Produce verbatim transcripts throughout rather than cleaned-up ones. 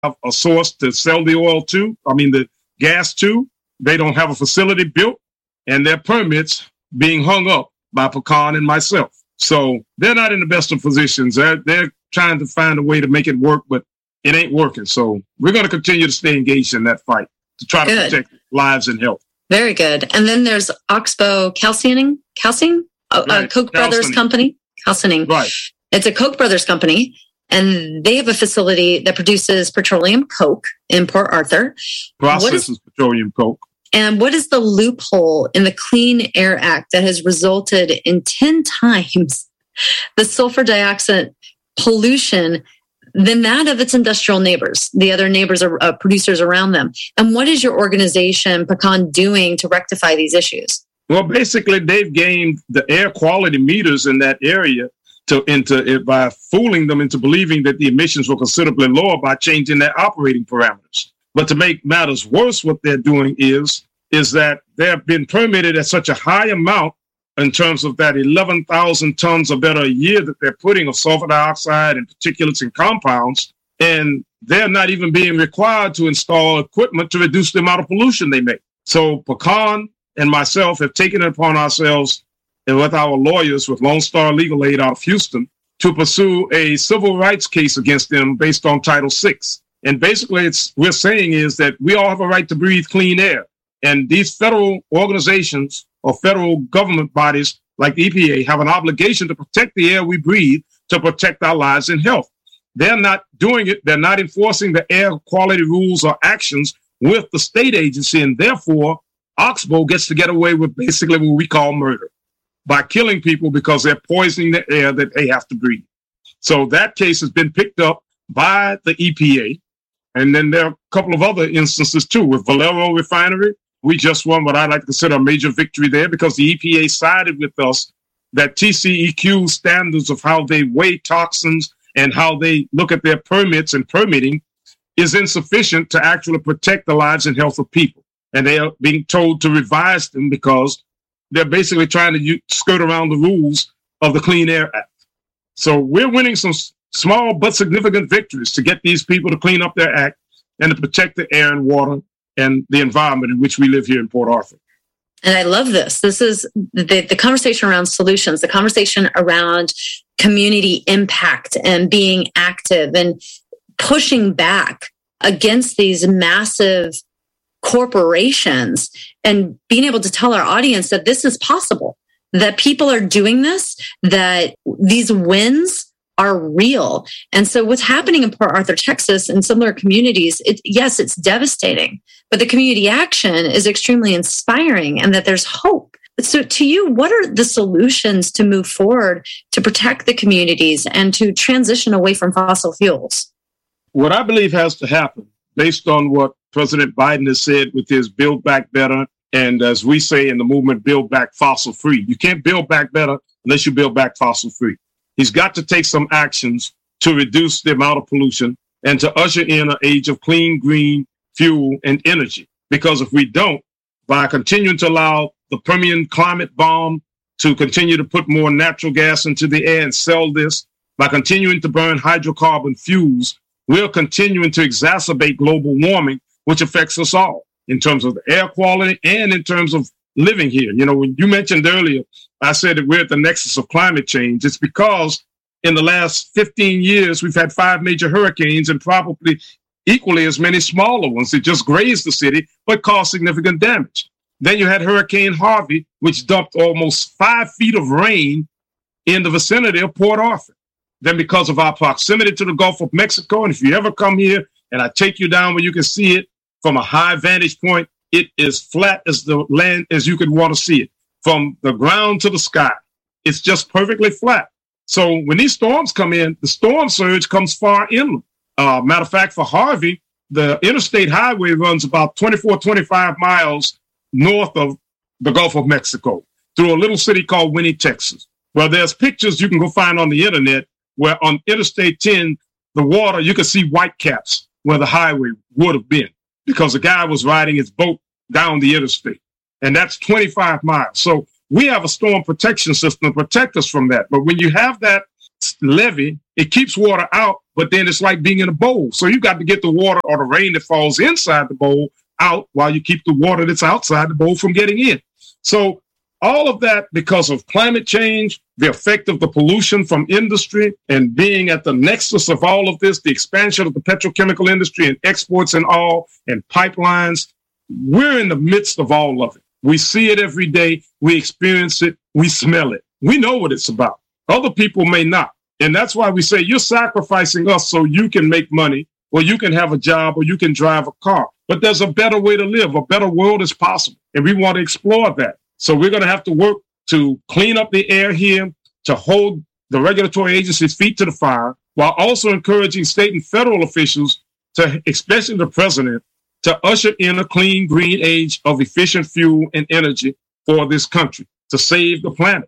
have a source to sell the oil to, I mean, the gas to. They don't have a facility built, and their permits being hung up by Pecan and myself. So they're not in the best of positions. They're, they're trying to find a way to make it work, but it ain't working. So we're going to continue to stay engaged in that fight to try to Good. protect lives and health. Very good. And then there's Oxbow Calcining, Calcine, a, Right. a Koch brothers Calcining. company. Calcining. Right. It's a Koch brothers company, and they have a facility that produces petroleum coke in Port Arthur. Processes petroleum coke. And what is the loophole in the Clean Air Act that has resulted in ten times the sulfur dioxide pollution than that of its industrial neighbors, the other neighbors or uh, producers around them? And what is your organization, Pecan, doing to rectify these issues? Well, basically, they've gained the air quality meters in that area to into by fooling them into believing that the emissions were considerably lower by changing their operating parameters. But to make matters worse, what they're doing is, is that they have been permitted at such a high amount in terms of that eleven thousand tons or better a year that they're putting of sulfur dioxide and particulates and compounds, and they're not even being required to install equipment to reduce the amount of pollution they make. So Pecan and myself have taken it upon ourselves, and with our lawyers with Lone Star Legal Aid out of Houston, to pursue a civil rights case against them based on Title six. And basically, it's we're saying is that we all have a right to breathe clean air. And these federal organizations or federal government bodies like the E P A have an obligation to protect the air we breathe, to protect our lives and health. They're not doing it. They're not enforcing the air quality rules or actions with the state agency. And therefore, Oxbow gets to get away with basically what we call murder by killing people because they're poisoning the air that they have to breathe. So that case has been picked up by the E P A. And then there are a couple of other instances, too. With Valero Refinery, we just won what I like to consider a major victory there because the E P A sided with us that T C E Q standards of how they weigh toxins and how they look at their permits and permitting is insufficient to actually protect the lives and health of people. And they are being told to revise them because they're basically trying to u- skirt around the rules of the Clean Air Act. So we're winning some s- small but significant victories to get these people to clean up their act and to protect the air and water and the environment in which we live here in Port Arthur. And I love this. This is the, the conversation around solutions, the conversation around community impact and being active and pushing back against these massive corporations and being able to tell our audience that this is possible, that people are doing this, that these wins are real. And so what's happening in Port Arthur, Texas, and similar communities, it, yes, it's devastating, but the community action is extremely inspiring and that there's hope. So to you, what are the solutions to move forward to protect the communities and to transition away from fossil fuels? What I believe has to happen, based on what President Biden has said with his Build Back Better, and as we say in the movement, Build Back Fossil Free. You can't build back better unless you build back fossil free. He's got to take some actions to reduce the amount of pollution and to usher in an age of clean, green fuel and energy. Because if we don't, by continuing to allow the Permian climate bomb to continue to put more natural gas into the air and sell this, by continuing to burn hydrocarbon fuels, we're continuing to exacerbate global warming, which affects us all in terms of the air quality and in terms of living here. You know, when you mentioned earlier, I said that we're at the nexus of climate change. It's because in the last fifteen years, we've had five major hurricanes and probably equally as many smaller ones that just grazed the city, but caused significant damage. Then you had Hurricane Harvey, which dumped almost five feet of rain in the vicinity of Port Arthur. Then because of our proximity to the Gulf of Mexico, and if you ever come here and I take you down where you can see it from a high vantage point, it is flat as the land as you could want to see it. From the ground to the sky, it's just perfectly flat. So when these storms come in, the storm surge comes far inland. Uh, matter of fact, for Harvey, the interstate highway runs about twenty-four, twenty-five miles north of the Gulf of Mexico through a little city called Winnie, Texas. Well, there's pictures you can go find on the internet where on Interstate ten, the water, you can see white caps where the highway would have been because the guy was riding his boat down the interstate. And that's twenty-five miles. So we have a storm protection system to protect us from that. But when you have that levee it keeps water out, but then it's like being in a bowl. So you got to get the water or the rain that falls inside the bowl out while you keep the water that's outside the bowl from getting in. So all of that because of climate change, the effect of the pollution from industry, and being at the nexus of all of this, the expansion of the petrochemical industry and exports and all, and pipelines. We're in the midst of all of it. We see it every day. We experience it. We smell it. We know what it's about. Other people may not. And that's why we say you're sacrificing us so you can make money, or you can have a job, or you can drive a car. But there's a better way to live. A better world is possible. And we want to explore that. So we're going to have to work to clean up the air here, to hold the regulatory agencies' feet to the fire, while also encouraging state and federal officials, to, especially the president, to usher in a clean, green age of efficient fuel and energy for this country, to save the planet.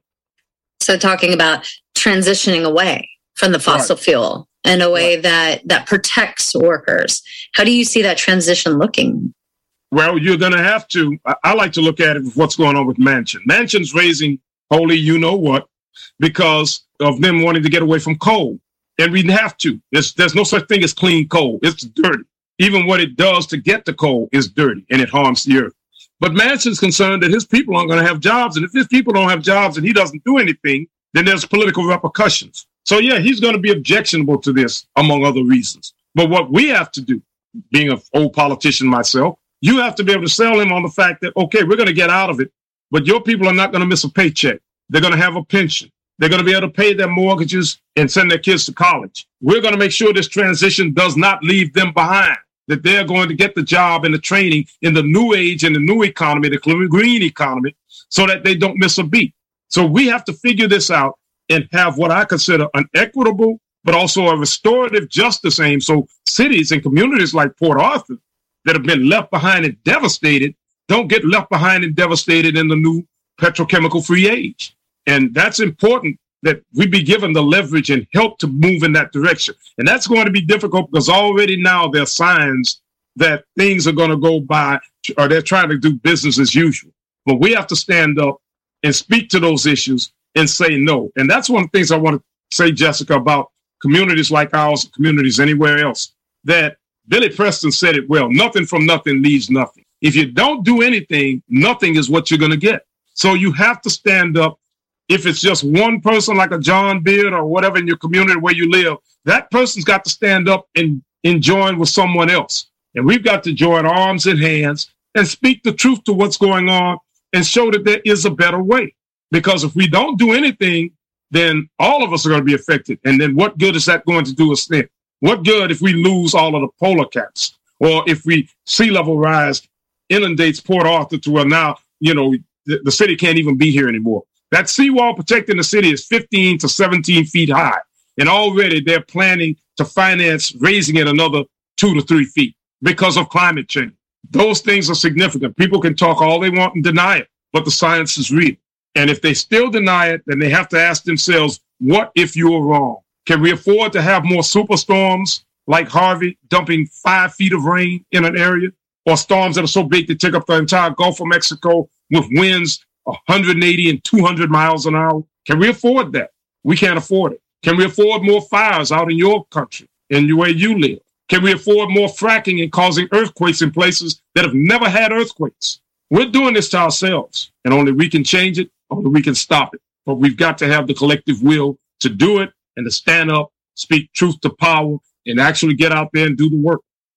So talking about transitioning away from the fossil right. fuel in a way right. that, that protects workers. How do you see that transition looking? Well, you're going to have to. I, I like to look at it with what's going on with Manchin. Manchin's raising holy you-know-what because of them wanting to get away from coal. And we have to. There's, there's no such thing as clean coal. It's dirty. Even what it does to get the coal is dirty, and it harms the earth. But Manchin's concerned that his people aren't going to have jobs. And if his people don't have jobs and he doesn't do anything, then there's political repercussions. So, yeah, he's going to be objectionable to this, among other reasons. But what we have to do, being an old politician myself, you have to be able to sell him on the fact that, okay, we're going to get out of it, but your people are not going to miss a paycheck. They're going to have a pension. They're going to be able to pay their mortgages and send their kids to college. We're going to make sure this transition does not leave them behind, that they're going to get the job and the training in the new age and the new economy, the green economy, so that they don't miss a beat. So we have to figure this out and have what I consider an equitable, but also a restorative justice aim. So cities and communities like Port Arthur that have been left behind and devastated don't get left behind and devastated in the new petrochemical free age. And that's important, that we be given the leverage and help to move in that direction. And that's going to be difficult because already now there are signs that things are going to go by, or they're trying to do business as usual. But we have to stand up and speak to those issues and say no. And that's one of the things I want to say, Jessica, about communities like ours, communities anywhere else, that Billy Preston said it well. Nothing from nothing leaves nothing. If you don't do anything, nothing is what you're going to get. So you have to stand up. If it's just one person like a John Beard or whatever in your community where you live, that person's got to stand up and, and join with someone else. And we've got to join arms and hands and speak the truth to what's going on and show that there is a better way. Because if we don't do anything, then all of us are going to be affected. And then what good is that going to do us then? What good if we lose all of the polar caps, or if we sea level rise inundates Port Arthur to where now, you know, the, the city can't even be here anymore. That seawall protecting the city is fifteen to seventeen feet high. And already they're planning to finance raising it another two to three feet because of climate change. Those things are significant. People can talk all they want and deny it, but the science is real. And if they still deny it, then they have to ask themselves, what if you were wrong? Can we afford to have more superstorms like Harvey dumping five feet of rain in an area, or storms that are so big they take up the entire Gulf of Mexico with winds one hundred eighty and two hundred miles an hour? Can we afford that? We can't afford it. Can we afford more fires out in your country, in the way you live? Can we afford more fracking and causing earthquakes in places that have never had earthquakes? We're doing this to ourselves, and only we can change it, only we can stop it. But we've got to have the collective will to do it and to stand up, speak truth to power, and actually get out there and do the work.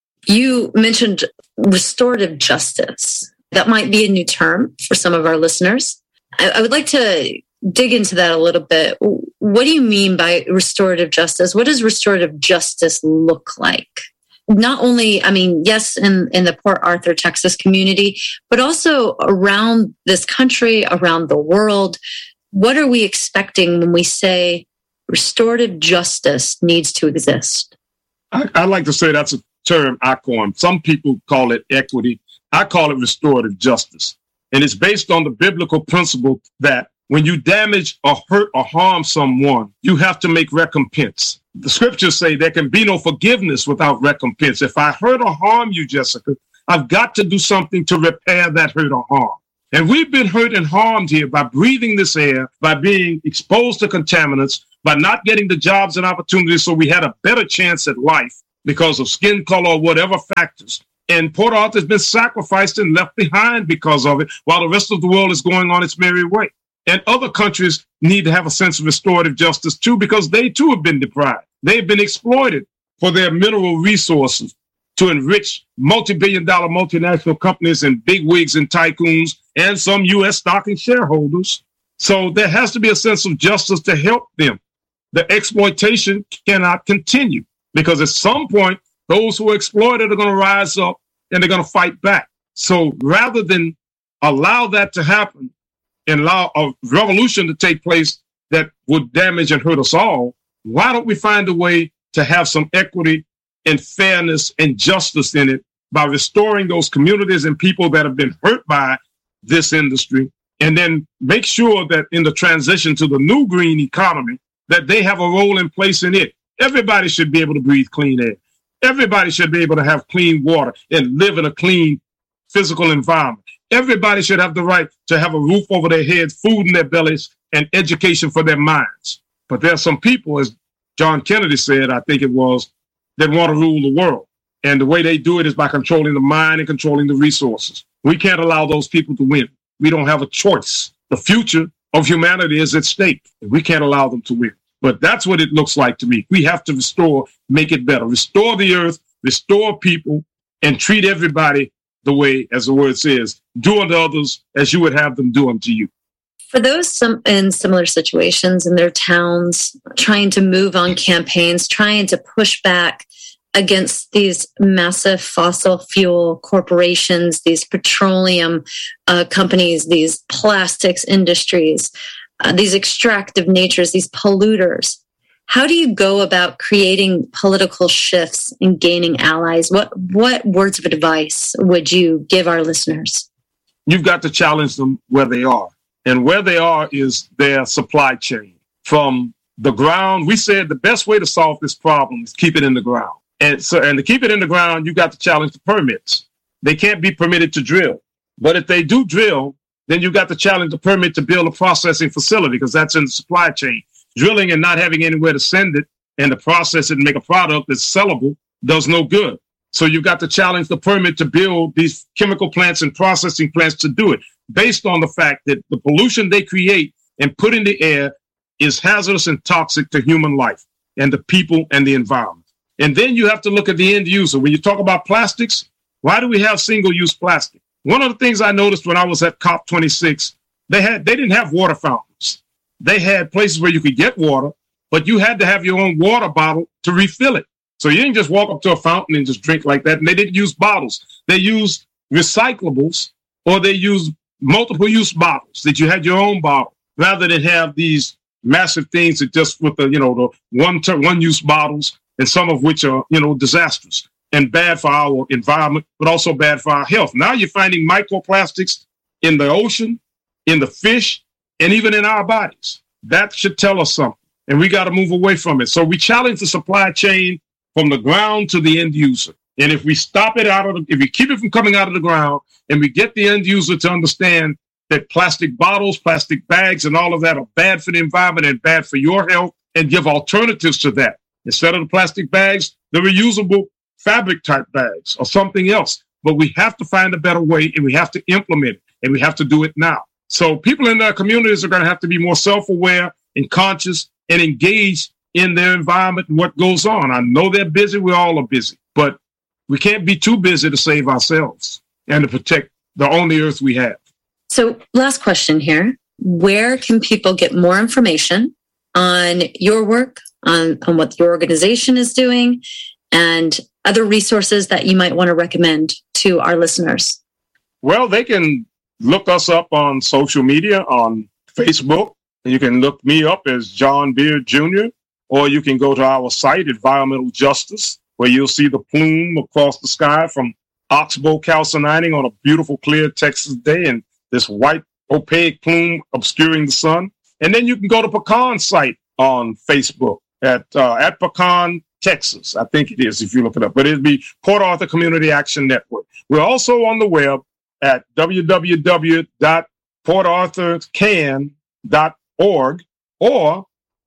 You mentioned restorative justice. That might be a new term for some of our listeners. I, I would like to dig into that a little bit. What do you mean by restorative justice? What does restorative justice look like? Not only, I mean, yes, in, in the Port Arthur, Texas community, but also around this country, around the world. What are we expecting when we say restorative justice needs to exist? I, I like to say that's a term I coined. Some people call it equity. I call it restorative justice. And it's based on the biblical principle that when you damage or hurt or harm someone, you have to make recompense. The scriptures say there can be no forgiveness without recompense. If I hurt or harm you, Jessica, I've got to do something to repair that hurt or harm. And we've been hurt and harmed here by breathing this air, by being exposed to contaminants, by not getting the jobs and opportunities so we had a better chance at life because of skin color or whatever factors. And Port Arthur has been sacrificed and left behind because of it, while the rest of the world is going on its merry way. And other countries need to have a sense of restorative justice too, because they too have been deprived. They've been exploited for their mineral resources to enrich multi-billion dollar multinational companies and bigwigs and tycoons and some U S stock and shareholders. So there has to be a sense of justice to help them. The exploitation cannot continue because at some point, those who are exploited are going to rise up and they're going to fight back. So rather than allow that to happen and allow a revolution to take place that would damage and hurt us all, why don't we find a way to have some equity and fairness and justice in it by restoring those communities and people that have been hurt by this industry, and then make sure that in the transition to the new green economy, that they have a role in place in it. Everybody should be able to breathe clean air. Everybody should be able to have clean water and live in a clean physical environment. Everybody should have the right to have a roof over their heads, food in their bellies, and education for their minds. But there are some people, as John Kennedy said, I think it was, that want to rule the world. And the way they do it is by controlling the mind and controlling the resources. We can't allow those people to win. We don't have a choice. The future of humanity is at stake, and we can't allow them to win. But that's what it looks like to me. We have to restore, make it better, restore the earth, restore people, and treat everybody the way, as the word says, do unto others as you would have them do unto you. For those some, in similar situations in their towns, trying to move on campaigns, trying to push back against these massive fossil fuel corporations, these petroleum uh, companies, these plastics industries, uh, these extractive natures, these polluters, how do you go about creating political shifts and gaining allies? What, what words of advice would you give our listeners? You've got to challenge them where they are. And where they are is their supply chain. From the ground, we said the best way to solve this problem is keep it in the ground. And so, and to keep it in the ground, you got to challenge the permits. They can't be permitted to drill. But if they do drill, then you got to challenge the permit to build a processing facility, because that's in the supply chain. Drilling and not having anywhere to send it and to process it and make a product that's sellable does no good. So you've got to challenge the permit to build these chemical plants and processing plants to do it, based on the fact that the pollution they create and put in the air is hazardous and toxic to human life and the people and the environment. And then you have to look at the end user. When you talk about plastics, why do we have single-use plastic? One of the things I noticed when I was at COP twenty-six, they had they didn't have water fountains. They had places where you could get water, but you had to have your own water bottle to refill it. So you didn't just walk up to a fountain and just drink like that. And they didn't use bottles. They used recyclables, or they used multiple use bottles, that you had your own bottle, rather than have these massive things that just with the, you know, the one ter- one use bottles, and some of which are, you know, disastrous and bad for our environment, but also bad for our health. Now you're finding microplastics in the ocean, in the fish, and even in our bodies. That should tell us something, and we got to move away from it. So we challenge the supply chain from the ground to the end user. And if we stop it out of the, if we keep it from coming out of the ground, and we get the end user to understand that plastic bottles, plastic bags, and all of that are bad for the environment and bad for your health, and give alternatives to that. Instead of the plastic bags, the reusable fabric type bags or something else. But we have to find a better way, and we have to implement it, and we have to do it now. So people in their communities are going to have to be more self-aware and conscious and engaged in their environment and what goes on. I know they're busy. We all are busy, but we can't be too busy to save ourselves and to protect the only earth we have. So last question here. Where can people get more information on your work, on, on what your organization is doing, and other resources that you might want to recommend to our listeners? Well, they can look us up on social media, on Facebook. You can look me up as John Beard Junior, or you can go to our site, Environmental Justice, where you'll see the plume across the sky from oxbow calcining on a beautiful, clear Texas day, and this white opaque plume obscuring the sun. And then you can go to Pecan's site on Facebook at uh, at Pecan, Texas. I think it is, if you look it up. But it'd be Port Arthur Community Action Network. We're also on the web at w w w dot port arthur can dot org, or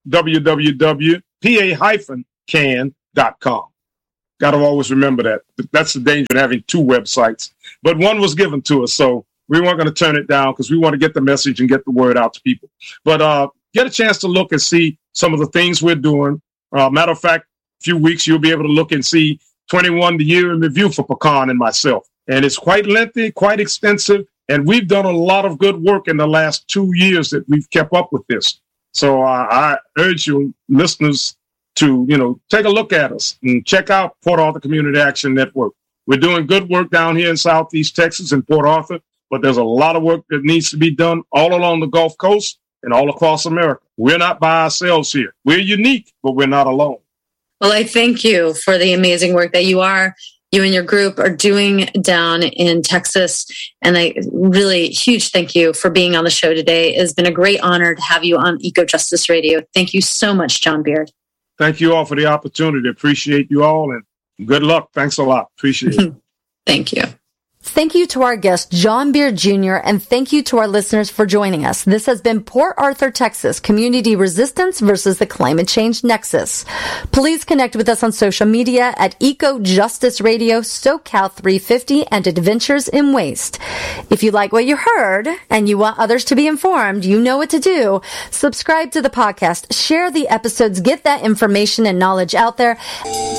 w w w dot p a dash can dot com. Got to always remember that. That's the danger of having two websites. But one was given to us, so we weren't going to turn it down because we want to get the message and get the word out to people. But uh, get a chance to look and see some of the things we're doing. Uh, matter of fact, a few weeks you'll be able to look and see twenty-one the year in review for Pecan and myself. And it's quite lengthy, quite extensive, and we've done a lot of good work in the last two years that we've kept up with this. So uh, I urge you listeners to, you know, take a look at us and check out Port Arthur Community Action Network. We're doing good work down here in Southeast Texas and Port Arthur, but there's a lot of work that needs to be done all along the Gulf Coast and all across America. We're not by ourselves here. We're unique, but we're not alone. Well, I thank you for the amazing work that you are, you and your group are doing down in Texas. And I really huge thank you for being on the show today. It's been a great honor to have you on Eco Justice Radio. Thank you so much, John Beard. Thank you all for the opportunity. Appreciate you all and good luck. Thanks a lot. Appreciate it. Thank you. Thank you to our guest, John Beard Junior, and thank you to our listeners for joining us. This has been Port Arthur, Texas, Community Resistance versus the Climate Change Nexus. Please connect with us on social media at Eco Justice Radio, SoCal three fifty, and Adventures in Waste. If you like what you heard and you want others to be informed, you know what to do. Subscribe to the podcast, share the episodes, get that information and knowledge out there.